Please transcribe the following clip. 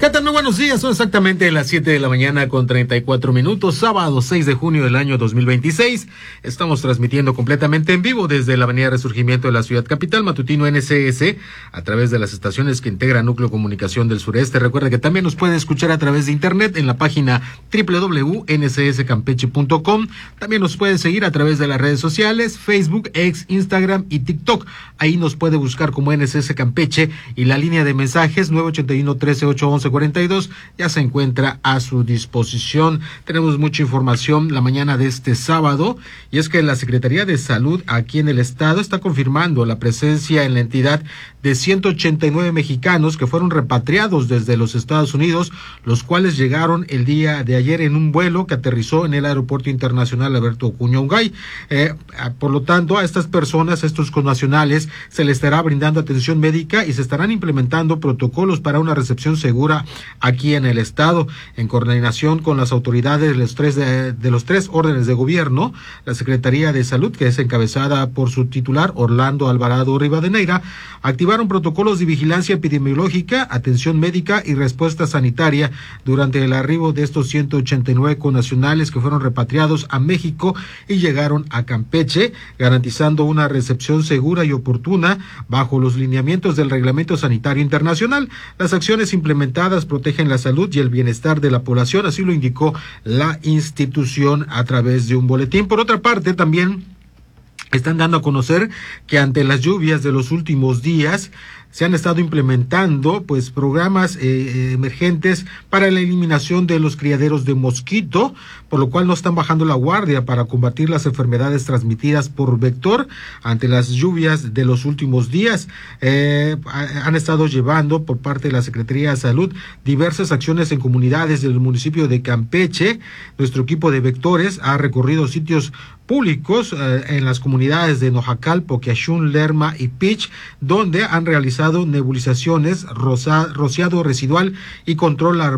¿Qué tal? Muy buenos días, son exactamente las 7 de la mañana con 34 minutos, sábado 6 de junio del año 2026. Estamos transmitiendo completamente en vivo desde la avenida Resurgimiento de la ciudad capital, matutino NCS, a través de las estaciones que integra Núcleo Comunicación del Sureste. Recuerda que también nos puede escuchar a través de internet en la página www.ncscampeche.com. También nos puede seguir a través de las redes sociales, Facebook, X, Instagram y TikTok. Ahí nos puede buscar como NCS Campeche y la línea de mensajes 981-13-811-42 ya se encuentra a su disposición. Tenemos mucha información la mañana de este sábado, y es que la Secretaría de Salud aquí en el estado está confirmando la presencia en la entidad de 189 mexicanos que fueron repatriados desde los Estados Unidos, los cuales llegaron el día de ayer en un vuelo que aterrizó en el Aeropuerto Internacional Alberto Acuña Ungay. Por lo tanto, a estas personas, a estos connacionales, se les estará brindando atención médica y se estarán implementando protocolos para una recepción segura aquí en el estado, en coordinación con las autoridades de los tres órdenes de gobierno. La Secretaría de Salud, que es encabezada por su titular Orlando Alvarado Rivadeneira, activaron protocolos de vigilancia epidemiológica, atención médica y respuesta sanitaria durante el arribo de estos 189 connacionales que fueron repatriados a México y llegaron a Campeche, garantizando una recepción segura y oportuna bajo los lineamientos del Reglamento Sanitario Internacional. Las acciones implementadas protegen la salud y el bienestar de la población, así lo indicó la institución a través de un boletín. Por otra parte, también están dando a conocer que ante las lluvias de los últimos días se han estado implementando programas emergentes para la eliminación de los criaderos de mosquito, por lo cual no están bajando la guardia para combatir las enfermedades transmitidas por vector ante las lluvias de los últimos días. Han estado llevando por parte de la Secretaría de Salud diversas acciones en comunidades del municipio de Campeche. Nuestro equipo de vectores ha recorrido sitios públicos en las comunidades de Nojacal, Poquiachún, Lerma y Pich, donde han realizado nebulizaciones, rociado residual y control